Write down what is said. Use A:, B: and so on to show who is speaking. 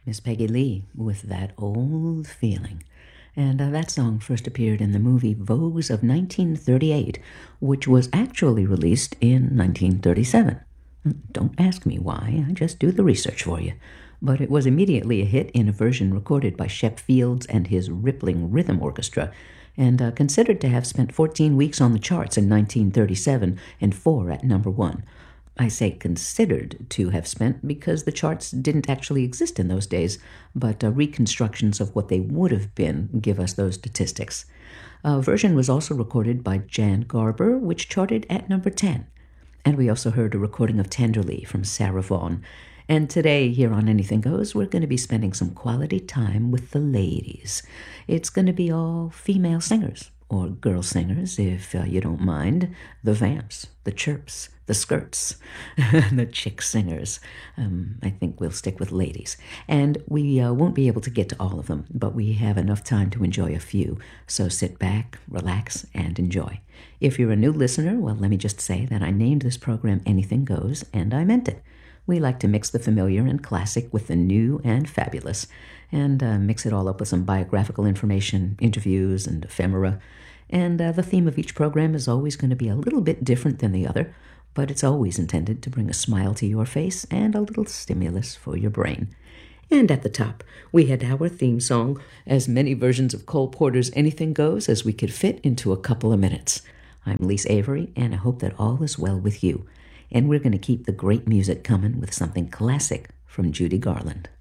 A: Miss Peggy Lee with That Old Feeling. And that song first appeared in the movie Vogues of 1938, which was actually released in 1937. Don't ask me why, I just do the research for you. But it was immediately a hit in a version recorded by Shep Fields and his Rippling Rhythm Orchestra, and considered to have spent 14 weeks on the charts in 1937 and 4 at number 1. I say considered to have spent because the charts didn't actually exist in those days, but reconstructions of what they would have been give us those statistics. A version was also recorded by Jan Garber, which charted at number 10. And we also heard a recording of Tenderly from Sarah Vaughan. And today, here on Anything Goes, we're going to be spending some quality time with the ladies. It's going to be all female singers, or girl singers, if you don't mind. The vamps, the chirps, the skirts, the chick singers. I think we'll stick with ladies. And we won't be able to get to all of them, but we have enough time to enjoy a few. So sit back, relax, and enjoy. If you're a new listener, well, let me just say that I named this program Anything Goes, and I meant it. We like to mix the familiar and classic with the new and fabulous, and mix it all up with some biographical information, interviews, and ephemera. And the theme of each program is always going to be a little bit different than the other, but it's always intended to bring a smile to your face and a little stimulus for your brain. And at the top, we had our theme song, as many versions of Cole Porter's Anything Goes as we could fit into a couple of minutes. I'm Lise Avery, and I hope that all is well with you. And we're going to keep the great music coming with something classic from Judy Garland.